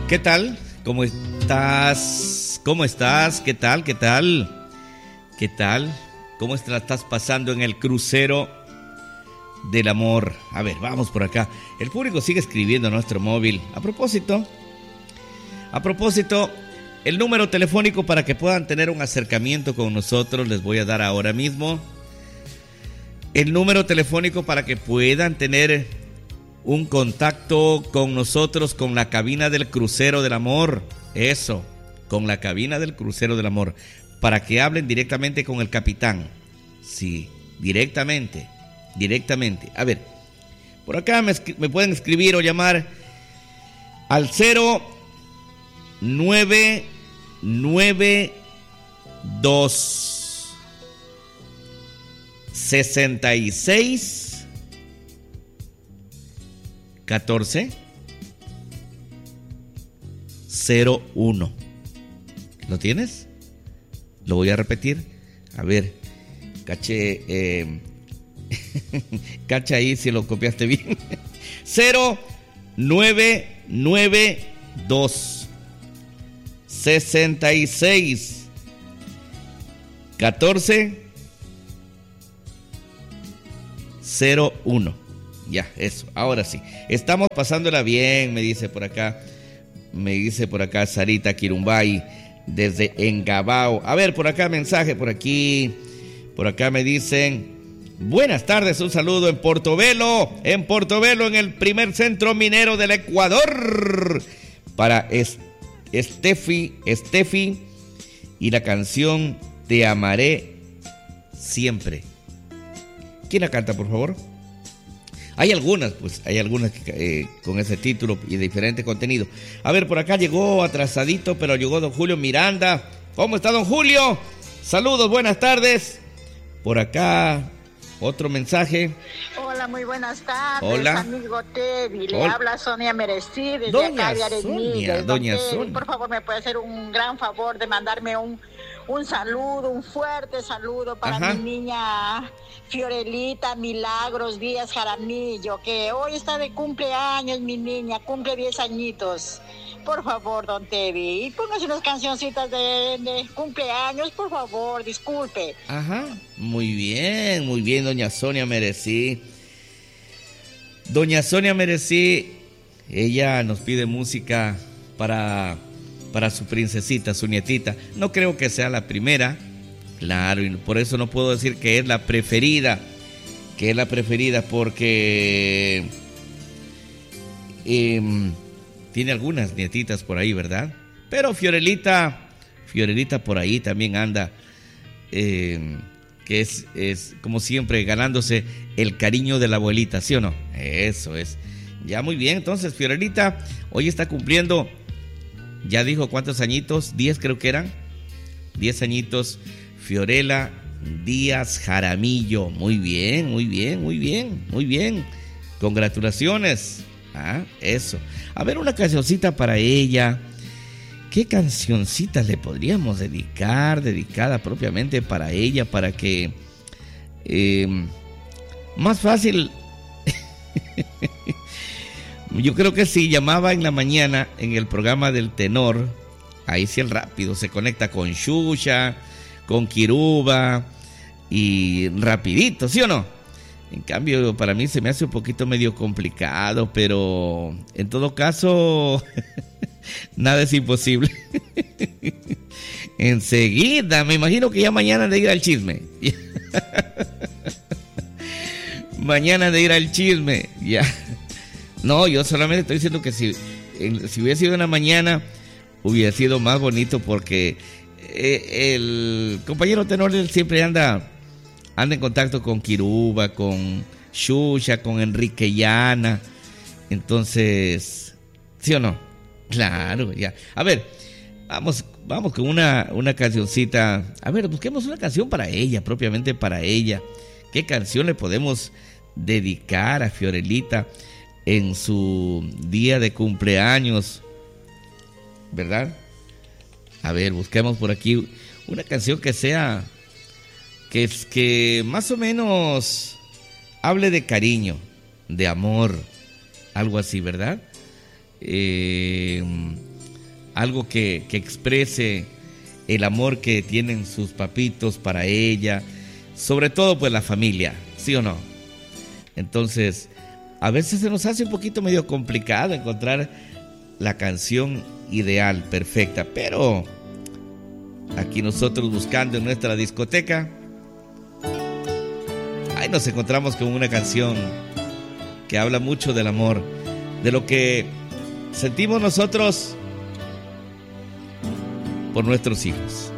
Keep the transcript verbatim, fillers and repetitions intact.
¿Qué tal? ¿Cómo estás? ¿Cómo estás? ¿Qué tal? ¿Qué tal? ¿Qué tal? ¿Cómo la estás pasando en el crucero del amor? A ver, vamos por acá. El público sigue escribiendo a nuestro móvil. A propósito, a propósito, el número telefónico para que puedan tener un acercamiento con nosotros les voy a dar ahora mismo. El número telefónico para que puedan tener un contacto con nosotros, con la cabina del crucero del amor. Eso, con la cabina del crucero del amor. Para que hablen directamente con el capitán. Sí, directamente, directamente. A ver, por acá me, me pueden escribir o llamar al cero nueve nueve dos sesenta y seis catorce cero uno. ¿Lo tienes? Lo voy a repetir. A ver, caché, eh, cacha ahí si lo copiaste bien. cero nueve nueve dos sesenta y seis catorce cero uno. Ya, eso, ahora sí. Estamos pasándola bien, me dice por acá. Me dice por acá Sarita Quirumbay desde Engabao. A ver, por acá mensaje, por aquí. Por acá me dicen: buenas tardes, un saludo en Portobelo. En Portobelo, en el primer centro minero del Ecuador. Para Estefi, Estefi y la canción Te amaré siempre. ¿Quién la canta, por favor? Hay algunas, pues, hay algunas eh, con ese título y de diferente contenido. A ver, por acá llegó atrasadito, pero llegó don Julio Miranda. ¿Cómo está, don Julio? Saludos, buenas tardes. Por acá, otro mensaje. Hola, muy buenas tardes. Hola. Amigo Teddy, le Hola. habla Sonia Merecí desde Doña acá de Arenillas. Sonia, Don doña Teddy, Sonia. por favor, me puede hacer un gran favor de mandarme un, un saludo, un fuerte saludo para Ajá. mi niña Fiorelita Milagros Díaz Jaramillo, que hoy está de cumpleaños, mi niña, cumple diez añitos. Por favor, don Teddy, póngase unas cancioncitas de, de cumpleaños, por favor, disculpe. Ajá, muy bien, muy bien, doña Sonia Merecí. Doña Sonia Merecí, ella nos pide música para, para su princesita, su nietita. No creo que sea la primera, claro, y por eso no puedo decir que es la preferida, que es la preferida porque eh, tiene algunas nietitas por ahí, ¿verdad? Pero Fiorelita, Fiorelita por ahí también anda, eh, que es, es como siempre ganándose el cariño de la abuelita, ¿sí o no? Eso es. Ya muy bien, entonces Fiorelita hoy está cumpliendo, ya dijo cuántos añitos, diez creo que eran, diez añitos, Fiorella Díaz Jaramillo. Muy bien, muy bien, muy bien, muy bien. Congratulaciones. Ah, eso. A ver, una cancioncita para ella. ¿Qué cancioncita le podríamos dedicar? Dedicada propiamente para ella, para que eh, más fácil. Yo creo que si llamaba en la mañana en el programa del tenor, ahí sí el rápido se conecta con Xuxa, con Quiruba y rapidito, ¿sí o no? En cambio, para mí se me hace un poquito medio complicado, pero en todo caso, nada es imposible. Enseguida, me imagino que ya mañana de ir al chisme. Mañana de ir al chisme, ya. No, yo solamente estoy diciendo que si, si hubiera sido en la mañana, hubiera sido más bonito porque eh, el compañero tenor él siempre anda... anda en contacto con Quiruba, con Xuxa, con Enrique Llana. Entonces, ¿sí o no? Claro, ya. A ver, vamos, vamos con una, una cancioncita. A ver, busquemos una canción para ella, propiamente para ella. ¿Qué canción le podemos dedicar a Fiorelita en su día de cumpleaños? ¿Verdad? A ver, busquemos por aquí una canción que sea... Que, es, que más o menos hable de cariño, de amor, algo así, ¿verdad? Eh, algo que, que exprese el amor que tienen sus papitos para ella, sobre todo pues la familia, ¿sí o no? Entonces, a veces se nos hace un poquito medio complicado encontrar la canción ideal, perfecta, pero aquí nosotros buscando en nuestra discoteca, ahí nos encontramos con una canción que habla mucho del amor, de lo que sentimos nosotros por nuestros hijos.